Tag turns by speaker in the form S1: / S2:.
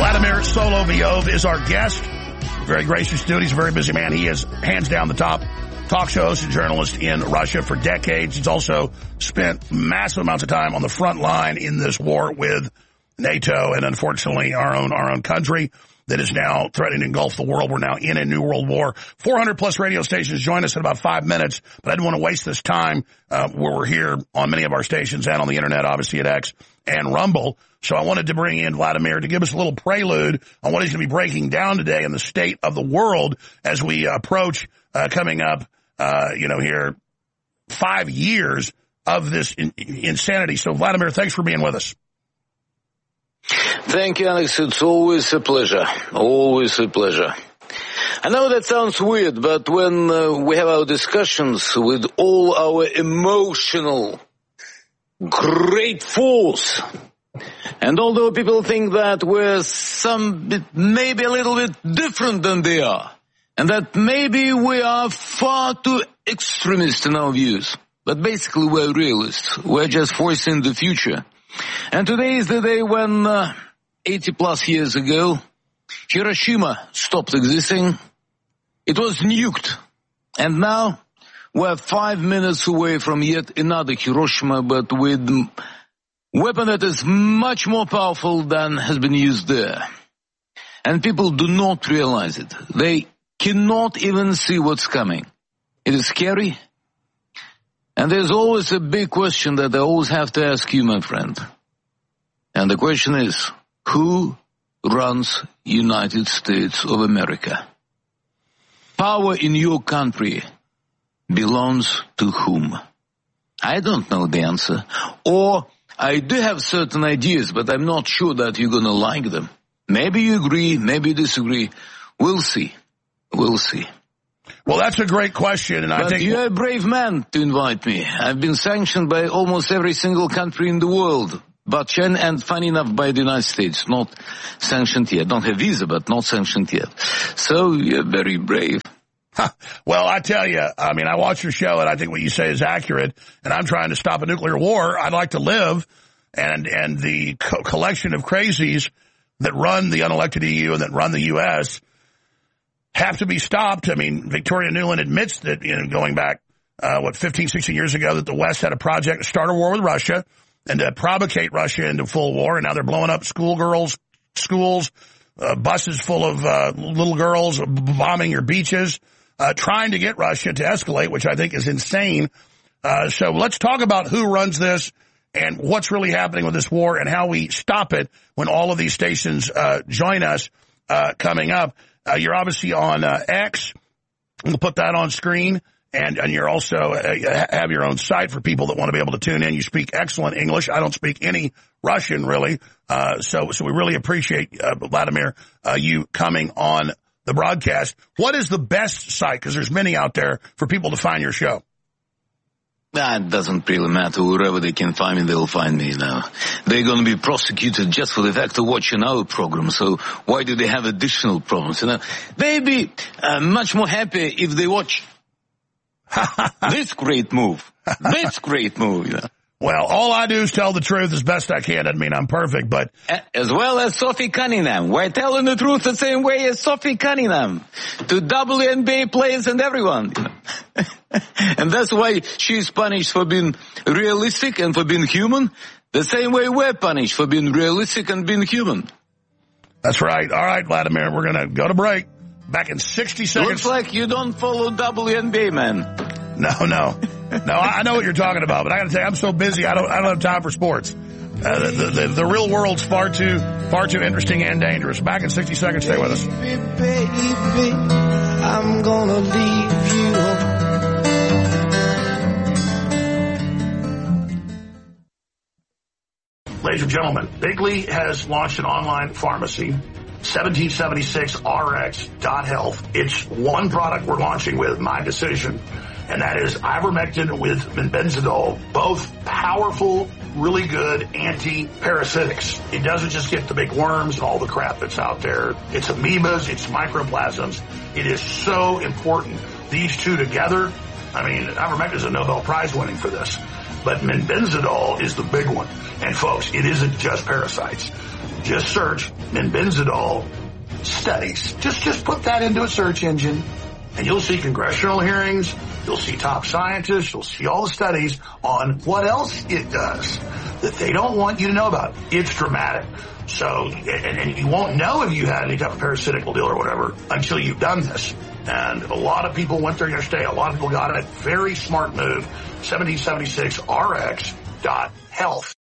S1: Vladimir Solovyov is our guest. Very gracious dude. He's a very busy man. He is hands down the top talk show host and journalist in Russia for decades. He's also spent massive amounts of time on the front line in this war with NATO and unfortunately our own country that is now threatening to engulf the world. We're now in a new world war. 400 plus radio stations join us in about 5 minutes, but I didn't want to waste this time where we're here on many of our stations and on the internet, obviously at X and Rumble. So I wanted to bring in Vladimir to give us a little prelude on what he's going to be breaking down today in the state of the world as we approach coming up, here 5 years of this insanity. So Vladimir, thanks for being with us.
S2: Thank you, Alex. It's always a pleasure. Always a pleasure. I know that sounds weird, but when we have our discussions with all our emotional, great force, and although people think that we're maybe a little bit different than they are, and that maybe we are far too extremist in our views, but basically we're realists. We're just foreseeing the future. And today is the day when 80 plus years ago, Hiroshima stopped existing. It was nuked. And now we're 5 minutes away from yet another Hiroshima, but with a weapon that is much more powerful than has been used there. And people do not realize it. They cannot even see what's coming. It is scary. And there's always a big question that I always have to ask you, my friend. And the question is, who runs United States of America? Power in your country belongs to whom? I don't know the answer. Or I do have certain ideas, but I'm not sure that you're going to like them. Maybe you agree, maybe you disagree. We'll see. We'll see.
S1: Well, that's a great question, and I think
S2: you're a brave man to invite me. I've been sanctioned by almost every single country in the world, and funny enough, by the United States. Not sanctioned yet. Don't have visa, but not sanctioned yet. So you're very brave.
S1: Well, I tell you, I mean, I watch your show, and I think what you say is accurate. And I'm trying to stop a nuclear war. I'd like to live, and the collection of crazies that run the unelected EU and that run the U.S. have to be stopped. I mean, Victoria Nuland admits that, going back, 15, 16 years ago, that the West had a project to start a war with Russia and to provocate Russia into full war. And now they're blowing up schools, buses full of little girls, bombing your beaches, trying to get Russia to escalate, which I think is insane. So let's talk about who runs this and what's really happening with this war and how we stop it when all of these stations join us coming up. You're obviously on X. We'll put that on screen. And you're also have your own site for people that want to be able to tune in. You speak excellent English. I don't speak any Russian, really. So we really appreciate, Vladimir, you coming on the broadcast. What is the best site? Because there's many out there for people to find your show.
S2: It doesn't really matter. Wherever they can find me, they'll find me now. They're going to be prosecuted just for the fact of watching our program. So why do they have additional problems? They'd be much more happy if they watch this great move. This great move.
S1: Well, all I do is tell the truth as best I can. I mean, I'm perfect, but...
S2: As well as Sophie Cunningham. We're telling the truth the same way as Sophie Cunningham. To WNBA players and everyone. And that's why she's punished for being realistic and for being human. The same way we're punished for being realistic and being human.
S1: That's right. All right, Vladimir, we're going to go to break. Back in 60 seconds.
S2: Looks like you don't follow WNBA, man.
S1: No, I know what you're talking about, but I got to tell you, I'm so busy, I don't have time for sports. The real world's far too interesting and dangerous. Back in 60 seconds. Stay with us.
S3: Baby, I'm gonna leave you.
S1: Ladies and gentlemen, Bigley has launched an online pharmacy. 1776rx.health. It's one product we're launching with, my decision, and that is ivermectin with benzidol, both powerful, really good anti-parasitics. It doesn't just get the big worms and all the crap that's out there. It's amoebas, it's microplasms. It is so important. These two together, I mean, ivermectin is a Nobel Prize winning for this, but benzidol is the big one. And folks, it isn't just parasites. Just search Menbenzidol studies. Just put that into a search engine, and you'll see congressional hearings. You'll see top scientists. You'll see all the studies on what else it does that they don't want you to know about. It's dramatic. So, and you won't know if you had any type of parasitical deal or whatever until you've done this. And a lot of people went there yesterday. A lot of people got it. Very smart move. 1776rx.health.